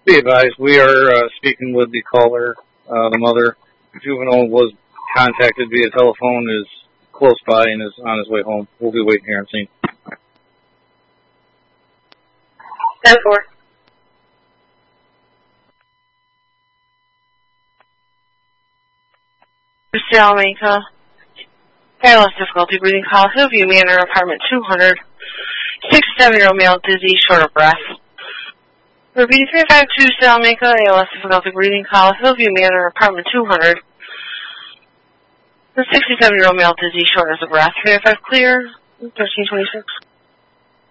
Be advised, we are speaking with the caller. The mother. Juvenile was contacted via telephone, is close by, and is on his way home. We'll be waiting here on scene. 10-4. Salamanca. Careless difficulty breathing call. Hillview Manor, apartment 200. 67-year-old male, dizzy, short of breath. Repeating 352 Salamanca, ALS difficulty breathing call. Hillview Manor, apartment 200. The 67-year-old male, dizzy, short of breath. 305 clear. 1326.